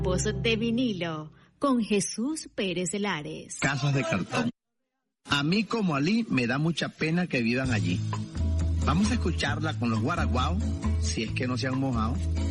Voz de vinilo con Jesús Pérez Lares. Casas de cartón. A mí como Ali me da mucha pena que vivan allí. Vamos a escucharla con los guaraguao, si es que no se han mojado.